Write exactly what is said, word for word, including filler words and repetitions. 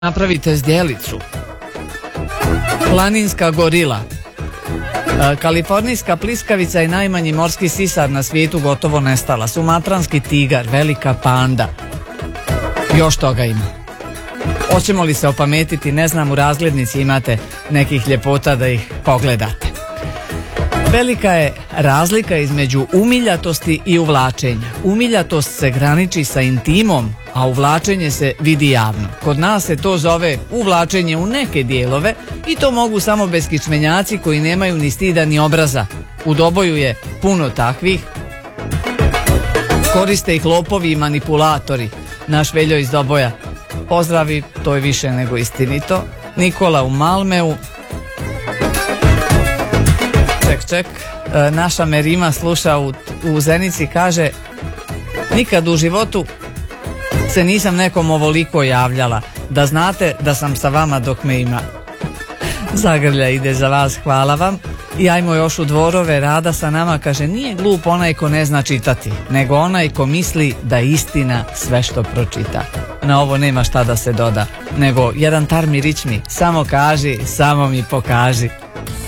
napravite zdjelicu. Planinska gorila. Kalifornijska pliskavica i najmanji morski sisar na svijetu gotovo nestala. Sumatranski tigar, velika panda. Još toga ima. Hoćemo li se opametiti, ne znam, u razglednici imate nekih ljepota da ih pogledate. Velika je razlika između umiljatosti i uvlačenja. Umiljatost se graniči sa intimom, a uvlačenje se vidi javno. Kod nas se to zove uvlačenje u neke dijelove i to mogu samo beskičmenjaci koji nemaju ni stida ni obraza. U Doboju je puno takvih. Koriste ih lopovi i manipulatori. Naš Veljo iz Doboja pozdravi, to je više nego istinito. Nikola u Malmeu. Ček, ček, e, naša Merima sluša u, u Zenici, kaže: nikad u životu se nisam nekom ovoliko javljala, da znate da sam sa vama dok me ima. Zagrlja ide za vas, hvala vam. I ajmo još u Dvorove, Rada sa nama kaže: nije glup onaj ko ne zna čitati, nego onaj ko misli da je istina sve što pročita. Na ovo nema šta da se doda, nego jedan tarmi ričmi, samo kaži, samo mi pokaži.